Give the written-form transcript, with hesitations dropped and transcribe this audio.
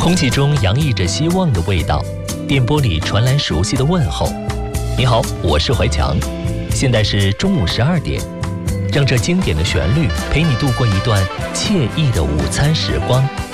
空气中洋溢着希望的味道，电波里传来熟悉的问候。你好，我是怀强，现在是中午12点，让这经典的旋律陪你度过一段惬意的午餐时光。